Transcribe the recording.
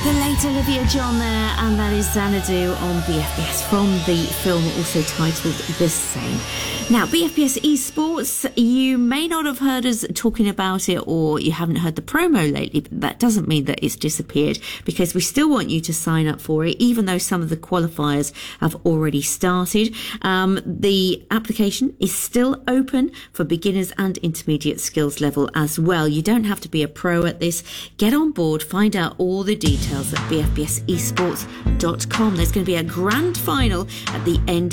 The late Olivia John there, and that is Xanadu on BFBS from the film also titled the same. Now, BFBS Esports, you may not have heard us talking about it, or you haven't heard the promo lately, but that doesn't mean that it's disappeared, because we still want you to sign up for it, even though some of the qualifiers have already started. The application is still open for beginners and intermediate skills level as well. You don't have to be a pro at this. Get on board, find out all the details at bfbsesports.com. There's going to be a grand final at the end